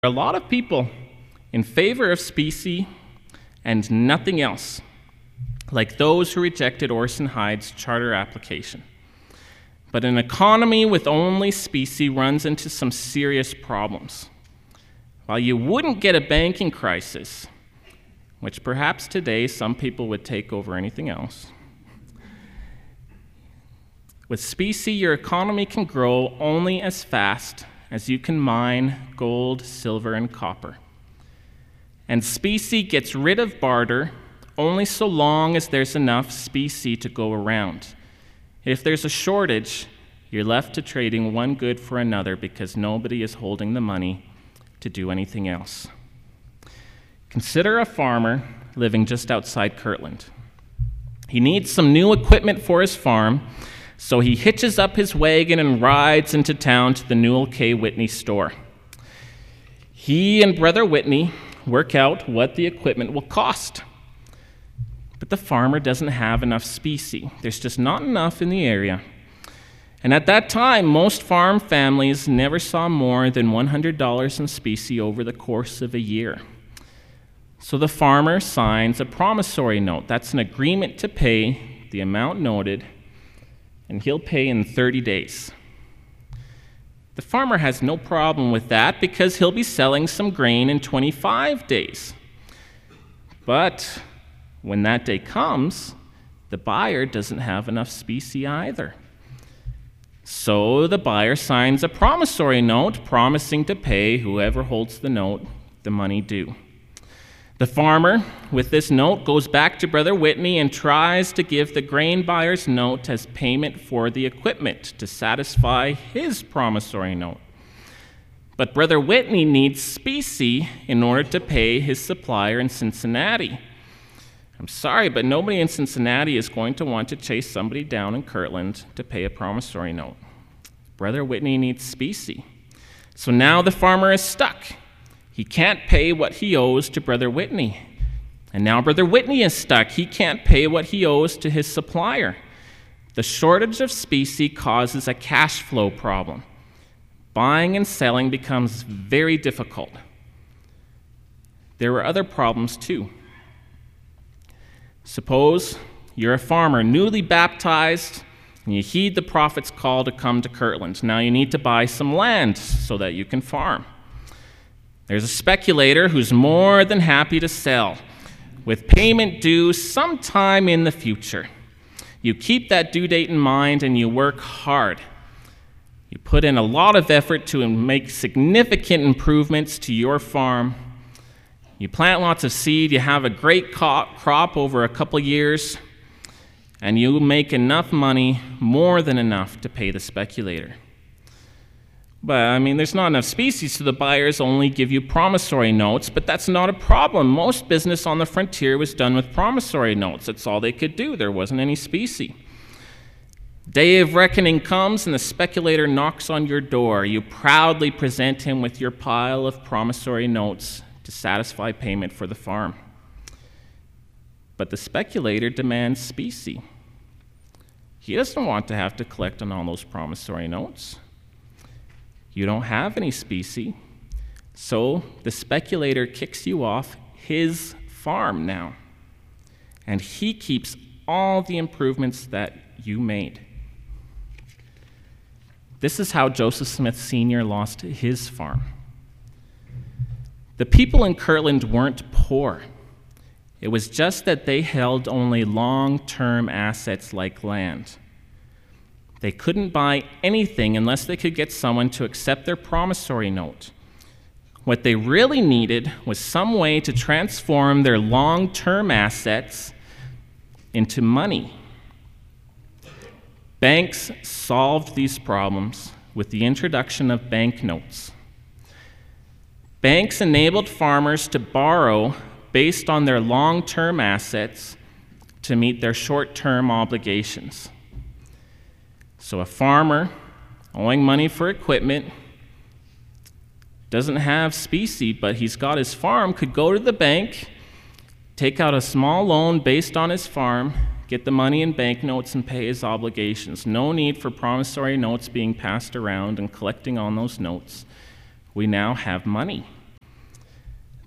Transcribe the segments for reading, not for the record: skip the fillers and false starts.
are a lot of people in favor of specie and nothing else, like those who rejected Orson Hyde's charter application. But an economy with only specie runs into some serious problems. While you wouldn't get a banking crisis, which perhaps today some people would take over anything else, with specie, your economy can grow only as fast as you can mine gold, silver, and copper. And specie gets rid of barter only so long as there's enough specie to go around. If there's a shortage, you're left to trading one good for another because nobody is holding the money to do anything else. Consider a farmer living just outside Kirtland. He needs some new equipment for his farm, so he hitches up his wagon and rides into town to the Newell K. Whitney store. He and Brother Whitney work out what the equipment will cost. But the farmer doesn't have enough specie. There's just not enough in the area. And at that time, most farm families never saw more than $100 in specie over the course of a year. So the farmer signs a promissory note. That's an agreement to pay the amount noted, and he'll pay in 30 days. The farmer has no problem with that because he'll be selling some grain in 25 days. But when that day comes, the buyer doesn't have enough specie either. So the buyer signs a promissory note promising to pay whoever holds the note the money due. The farmer, with this note, goes back to Brother Whitney and tries to give the grain buyer's note as payment for the equipment to satisfy his promissory note. But Brother Whitney needs specie in order to pay his supplier in Cincinnati. I'm sorry, but nobody in Cincinnati is going to want to chase somebody down in Kirtland to pay a promissory note. Brother Whitney needs specie. So now the farmer is stuck. He can't pay what he owes to Brother Whitney. And now Brother Whitney is stuck. He can't pay what he owes to his supplier. The shortage of specie causes a cash flow problem. Buying and selling becomes very difficult. There were other problems too. Suppose you're a farmer, newly baptized, and you heed the prophet's call to come to Kirtland. Now you need to buy some land so that you can farm. There's a speculator who's more than happy to sell, with payment due sometime in the future. You keep that due date in mind and you work hard. You put in a lot of effort to make significant improvements to your farm. You plant lots of seed, you have a great crop over a couple years, and you make enough money, more than enough, to pay the speculator. But, there's not enough specie, so the buyers only give you promissory notes, but that's not a problem. Most business on the frontier was done with promissory notes. That's all they could do. There wasn't any specie. Day of reckoning comes, and the speculator knocks on your door. You proudly present him with your pile of promissory notes to satisfy payment for the farm. But the speculator demands specie. He doesn't want to have to collect on all those promissory notes. You don't have any specie, so the speculator kicks you off his farm now, and he keeps all the improvements that you made. This is how Joseph Smith Sr. lost his farm. The people in Kirtland weren't poor. It was just that they held only long-term assets like land. They couldn't buy anything unless they could get someone to accept their promissory note. What they really needed was some way to transform their long-term assets into money. Banks solved these problems with the introduction of banknotes. Banks enabled farmers to borrow based on their long-term assets to meet their short-term obligations. So a farmer owing money for equipment doesn't have specie, but he's got his farm, could go to the bank, take out a small loan based on his farm, get the money in banknotes, and pay his obligations. No need for promissory notes being passed around and collecting on those notes. We now have money.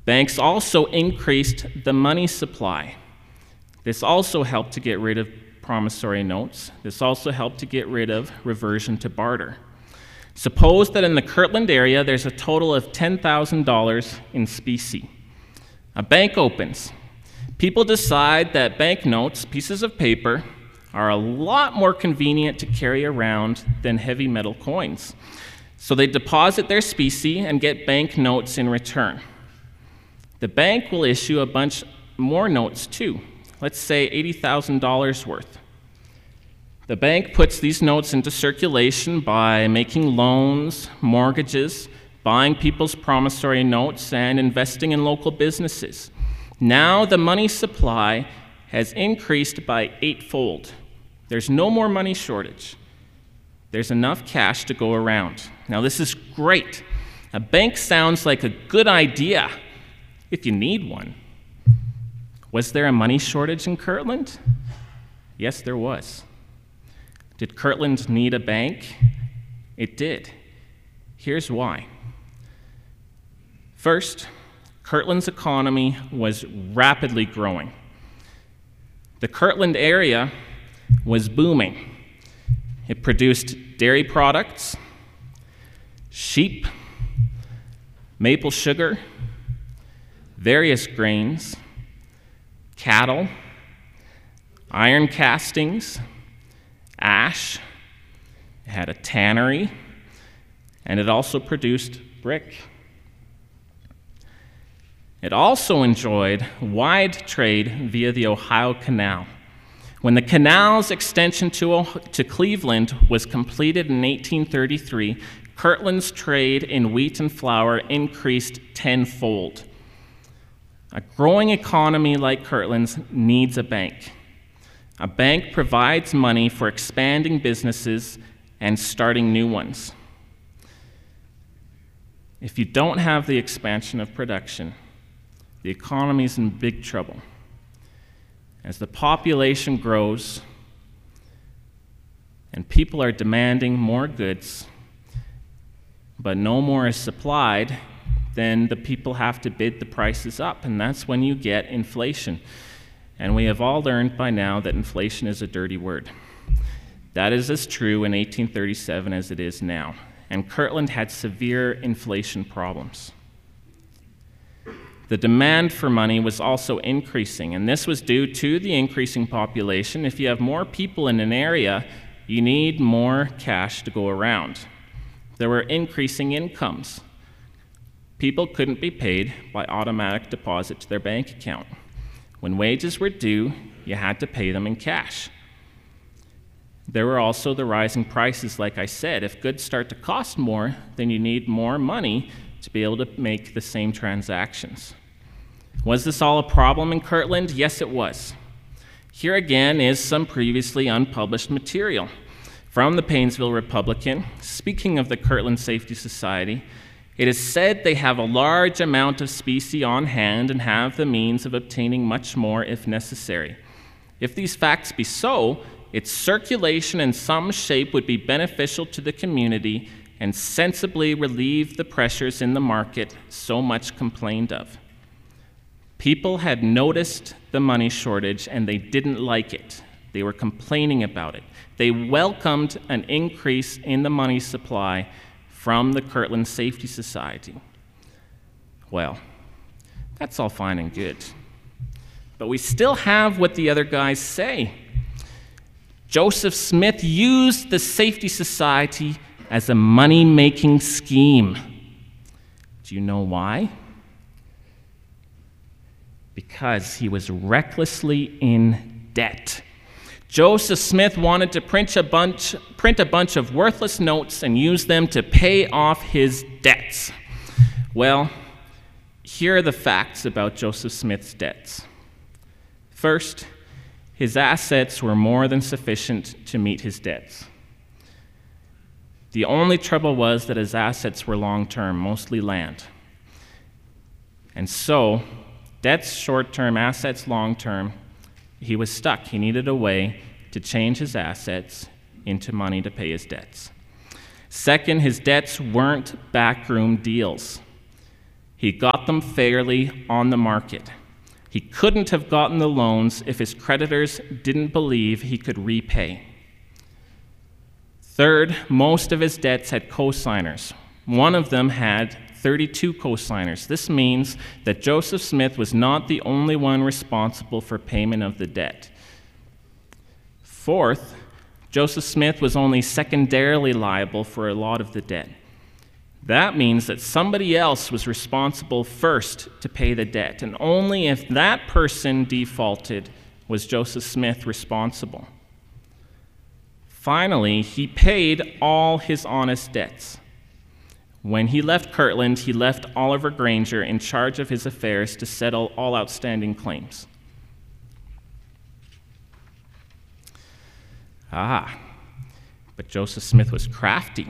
Banks also increased the money supply. This also helped to get rid of promissory notes. This also helped to get rid of reversion to barter. Suppose that in the Kirtland area there's a total of $10,000 in specie. A bank opens. People decide that banknotes, pieces of paper, are a lot more convenient to carry around than heavy metal coins. So they deposit their specie and get banknotes in return. The bank will issue a bunch more notes too, let's say $80,000 worth. The bank puts these notes into circulation by making loans, mortgages, buying people's promissory notes, and investing in local businesses. Now the money supply has increased by 8-fold. There's no more money shortage. There's enough cash to go around. Now this is great. A bank sounds like a good idea if you need one. Was there a money shortage in Kirtland? Yes, there was. Did Kirtland need a bank? It did. Here's why. First, Kirtland's economy was rapidly growing. The Kirtland area was booming. It produced dairy products, sheep, maple sugar, various grains, cattle, iron castings, ash. It had a tannery, and it also produced brick. It also enjoyed wide trade via the Ohio Canal. When the canal's extension to Cleveland was completed in 1833, Kirtland's trade in wheat and flour increased tenfold. A growing economy like Kirtland's needs a bank. A bank provides money for expanding businesses and starting new ones. If you don't have the expansion of production, the economy is in big trouble. As the population grows and people are demanding more goods, but no more is supplied, then the people have to bid the prices up, and that's when you get inflation. And we have all learned by now that inflation is a dirty word. That is as true in 1837 as it is now, and Kirtland had severe inflation problems. The demand for money was also increasing, and this was due to the increasing population. If you have more people in an area, you need more cash to go around. There were increasing incomes. People couldn't be paid by automatic deposit to their bank account. When wages were due, you had to pay them in cash. There were also the rising prices, like I said. If goods start to cost more, then you need more money to be able to make the same transactions. Was this all a problem in Kirtland? Yes, it was. Here again is some previously unpublished material from the Painesville Republican. Speaking of the Kirtland Safety Society, it is said they have a large amount of specie on hand and have the means of obtaining much more if necessary. If these facts be so, its circulation in some shape would be beneficial to the community and sensibly relieve the pressures in the market so much complained of. People had noticed the money shortage and they didn't like it. They were complaining about it. They welcomed an increase in the money supply from the Kirtland Safety Society. Well, that's all fine and good. But we still have what the other guys say. Joseph Smith used the Safety Society as a money-making scheme. Do you know why? Because he was recklessly in debt. Joseph Smith wanted to print a bunch of worthless notes and use them to pay off his debts. Well, here are the facts about Joseph Smith's debts. First, his assets were more than sufficient to meet his debts. The only trouble was that his assets were long-term, mostly land. And so, debts short-term, assets long-term, he was stuck. He needed a way to change his assets into money to pay his debts. Second, his debts weren't backroom deals. He got them fairly on the market. He couldn't have gotten the loans if his creditors didn't believe he could repay. Third, most of his debts had cosigners. One of them had 32 cosigners. This means that Joseph Smith was not the only one responsible for payment of the debt. Fourth, Joseph Smith was only secondarily liable for a lot of the debt. That means that somebody else was responsible first to pay the debt, and only if that person defaulted was Joseph Smith responsible. Finally, he paid all his honest debts. When he left Kirtland, he left Oliver Granger in charge of his affairs to settle all outstanding claims. But Joseph Smith was crafty.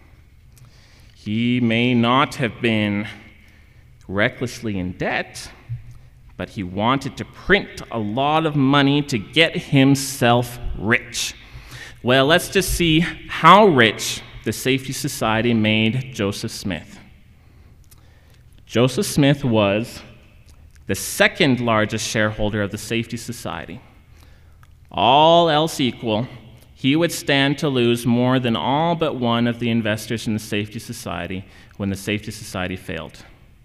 He may not have been recklessly in debt, but he wanted to print a lot of money to get himself rich. Well, let's just see how rich the Safety Society made Joseph Smith. Joseph Smith was the second largest shareholder of the Safety Society. All else equal, he would stand to lose more than all but one of the investors in the Safety Society when the Safety Society failed.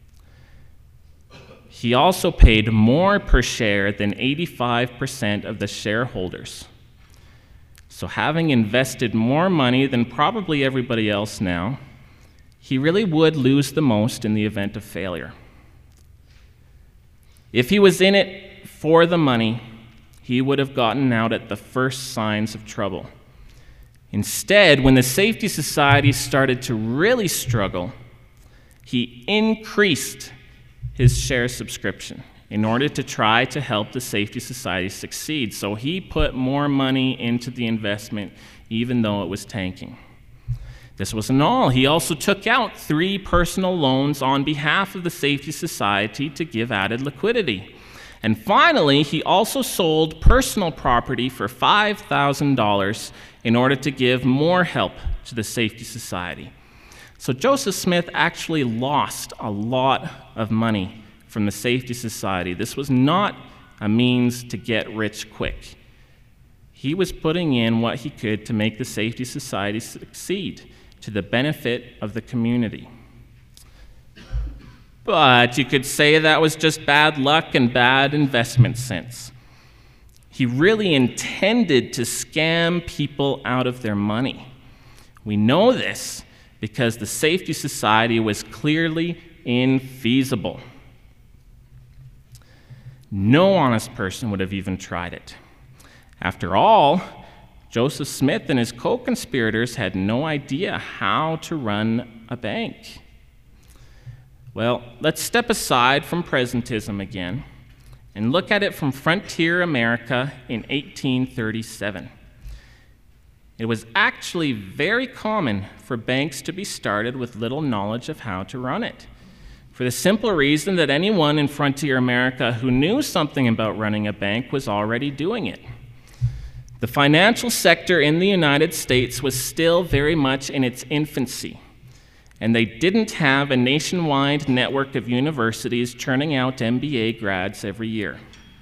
He also paid more per share than 85% of the shareholders. So having invested more money than probably everybody else now, he really would lose the most in the event of failure. If he was in it for the money, he would have gotten out at the first signs of trouble. Instead, when the Safety Society started to really struggle, he increased his share subscription in order to try to help the Safety Society succeed. So he put more money into the investment even though it was tanking. This wasn't all. He also took out 3 personal loans on behalf of the Safety Society to give added liquidity. And finally, he also sold personal property for $5,000 in order to give more help to the Safety Society. So Joseph Smith actually lost a lot of money from the Safety Society. This was not a means to get rich quick. He was putting in what he could to make the Safety Society succeed to the benefit of the community. But you could say that was just bad luck and bad investment sense. He really intended to scam people out of their money. We know this because the Safety Society was clearly infeasible. No honest person would have even tried it. After all, Joseph Smith and his co-conspirators had no idea how to run a bank. Well, let's step aside from presentism again and look at it from frontier America in 1837. It was actually very common for banks to be started with little knowledge of how to run it, for the simple reason that anyone in frontier America who knew something about running a bank was already doing it. The financial sector in the United States was still very much in its infancy, and they didn't have a nationwide network of universities churning out MBA grads every year.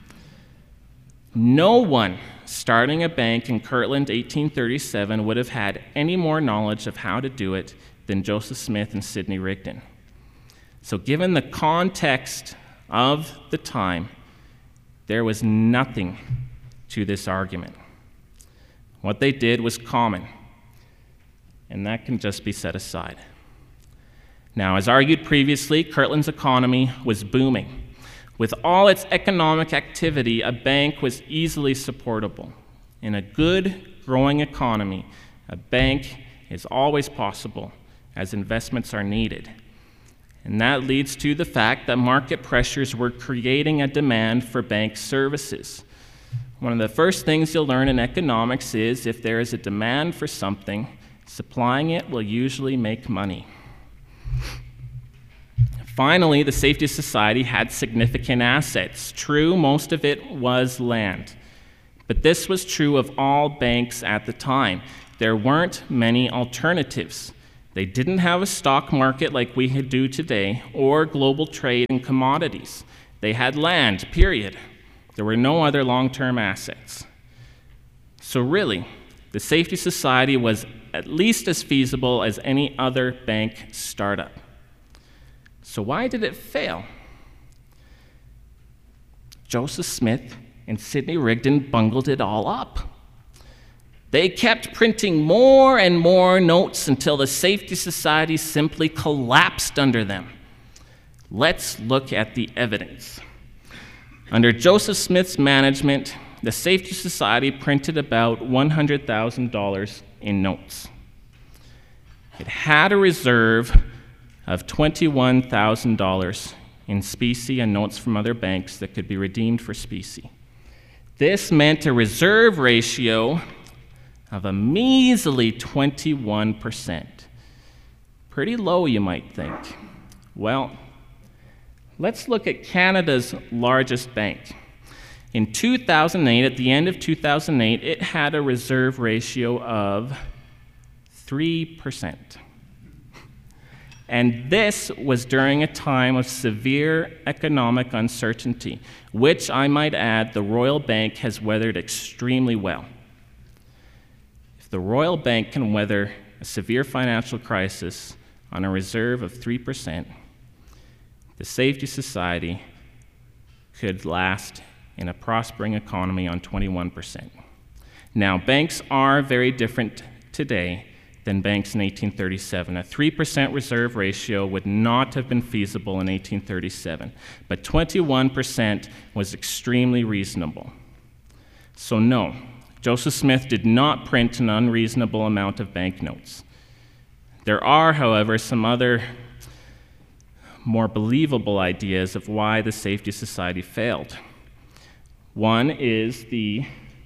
No one starting a bank in Kirtland 1837 would have had any more knowledge of how to do it than Joseph Smith and Sidney Rigdon. So given the context of the time, there was nothing to this argument. What they did was common, and that can just be set aside. Now, as argued previously, Kirtland's economy was booming. With all its economic activity, a bank was easily supportable. In a good, growing economy, a bank is always possible, as investments are needed. And that leads to the fact that market pressures were creating a demand for bank services. One of the first things you'll learn in economics is if there is a demand for something, supplying it will usually make money. Finally, the Safety Society had significant assets. True, most of it was land. But this was true of all banks at the time. There weren't many alternatives. They didn't have a stock market like we do today, or global trade in commodities. They had land, period. There were no other long-term assets. So really, the Safety Society was at least as feasible as any other bank startup. So why did it fail? Joseph Smith and Sidney Rigdon bungled it all up. They kept printing more and more notes until the Safety Society simply collapsed under them. Let's look at the evidence. Under Joseph Smith's management, the Safety Society printed about $100,000 in notes. It had a reserve of $21,000 in specie and notes from other banks that could be redeemed for specie. This meant a reserve ratio of a measly 21%. Pretty low, you might think. Well, let's look at Canada's largest bank. In 2008, at the end of 2008, it had a reserve ratio of 3%. And this was during a time of severe economic uncertainty, which I might add the Royal Bank has weathered extremely well. If the Royal Bank can weather a severe financial crisis on a reserve of 3%, the Safety Society could last in a prospering economy on 21%. Now, banks are very different today than banks in 1837. A 3% reserve ratio would not have been feasible in 1837, but 21% was extremely reasonable. So no, Joseph Smith did not print an unreasonable amount of banknotes. There are, however, some other more believable ideas of why the Safety Society failed. One is the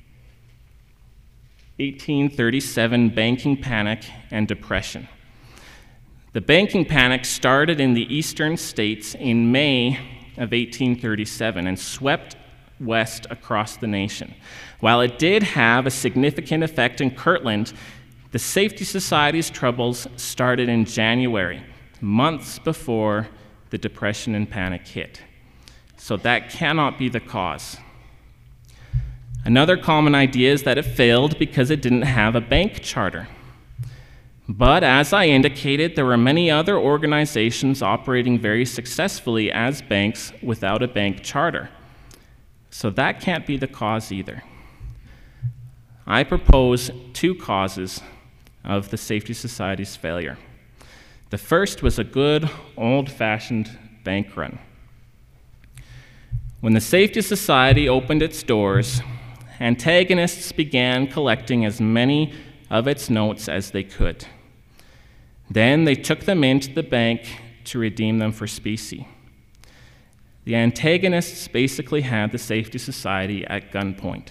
1837 banking panic and depression. The banking panic started in the eastern states in May of 1837 and swept west across the nation. While it did have a significant effect in Kirtland, the Safety Society's troubles started in January, months before the depression and panic hit. So that cannot be the cause. Another common idea is that it failed because it didn't have a bank charter. But as I indicated, there were many other organizations operating very successfully as banks without a bank charter. So that can't be the cause either. I propose two causes of the Safety Society's failure. The first was a good, old-fashioned bank run. When the Safety Society opened its doors, antagonists began collecting as many of its notes as they could. Then they took them into the bank to redeem them for specie. The antagonists basically had the Safety Society at gunpoint.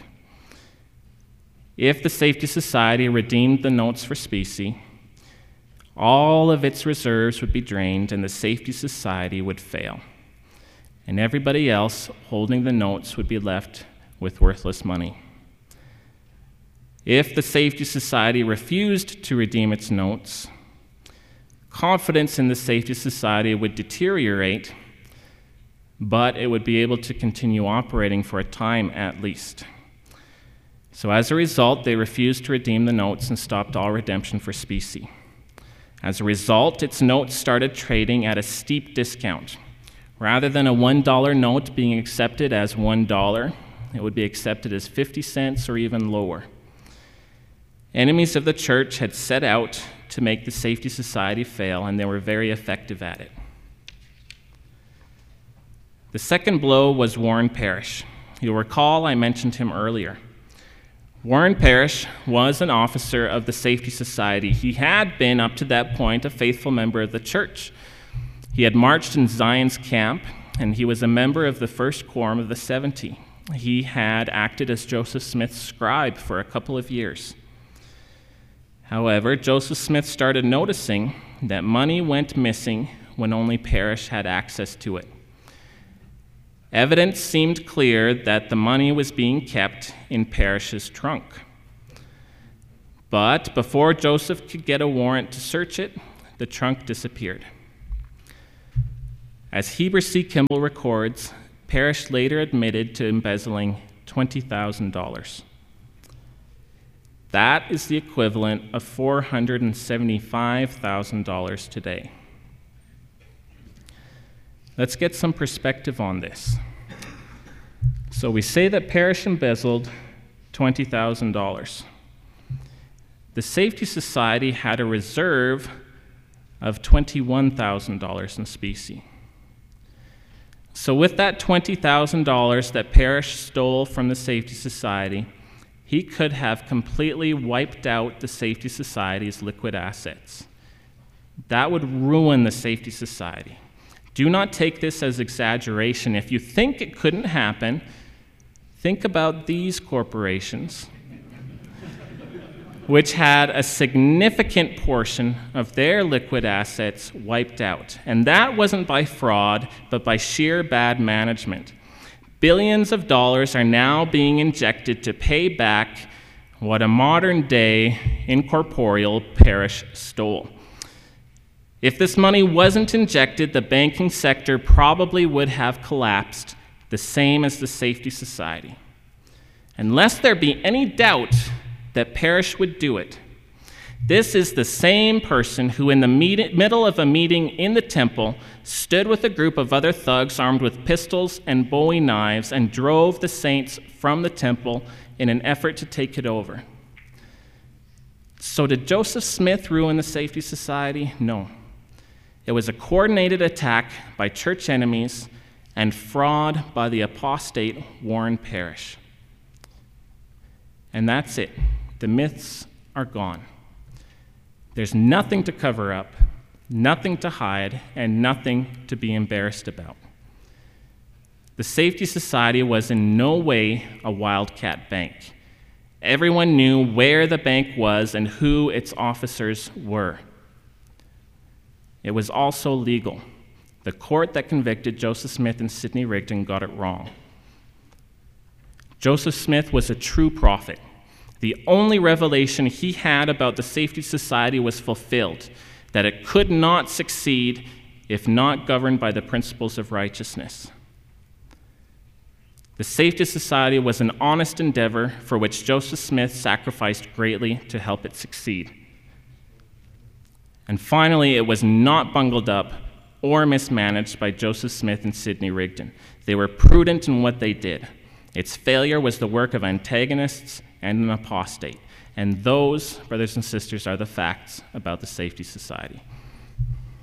If the Safety Society redeemed the notes for specie, all of its reserves would be drained and the Safety Society would fail. And everybody else holding the notes would be left with worthless money. If the Safety Society refused to redeem its notes, confidence in the Safety Society would deteriorate, but it would be able to continue operating for a time at least. So as a result, they refused to redeem the notes and stopped all redemption for specie. As a result, its notes started trading at a steep discount. Rather than a $1 note being accepted as $1, it would be accepted as 50 cents or even lower. Enemies of the church had set out to make the Safety Society fail, and they were very effective at it. The second blow was Warren Parrish. You'll recall I mentioned him earlier. Warren Parrish was an officer of the Safety Society. He had been, up to that point, a faithful member of the church. He had marched in Zion's camp, and he was a member of the First Quorum of the 70. He had acted as Joseph Smith's scribe for a couple of years. However, Joseph Smith started noticing that money went missing when only Parrish had access to it. Evidence seemed clear that the money was being kept in Parrish's trunk. But before Joseph could get a warrant to search it, the trunk disappeared. As Heber C. Kimball records, Parrish later admitted to embezzling $20,000. That is the equivalent of $475,000 today. Let's get some perspective on this. So we say that Parrish embezzled $20,000. The Safety Society had a reserve of $21,000 in specie. So with that $20,000 that Parrish stole from the Safety Society, he could have completely wiped out the Safety Society's liquid assets. That would ruin the Safety Society. Do not take this as exaggeration. If you think it couldn't happen, think about these corporations, which had a significant portion of their liquid assets wiped out. And that wasn't by fraud, but by sheer bad management. Billions of dollars are now being injected to pay back what a modern-day incorporeal Parrish stole. If this money wasn't injected, the banking sector probably would have collapsed, the same as the Safety Society. And lest there be any doubt that Parrish would do it, this is the same person who, in the middle of a meeting in the temple, stood with a group of other thugs armed with pistols and Bowie knives and drove the saints from the temple in an effort to take it over. So did Joseph Smith ruin the Safety Society? No. It was a coordinated attack by church enemies and fraud by the apostate Warren Parrish. And that's it. The myths are gone. There's nothing to cover up, nothing to hide, and nothing to be embarrassed about. The Safety Society was in no way a wildcat bank. Everyone knew where the bank was and who its officers were. It was also legal. The court that convicted Joseph Smith and Sidney Rigdon got it wrong. Joseph Smith was a true prophet. The only revelation he had about the Safety Society was fulfilled, that it could not succeed if not governed by the principles of righteousness. The Safety Society was an honest endeavor for which Joseph Smith sacrificed greatly to help it succeed. And finally, it was not bungled up or mismanaged by Joseph Smith and Sidney Rigdon. They were prudent in what they did. Its failure was the work of antagonists and an apostate. And those, brothers and sisters, are the facts about the Safety Society.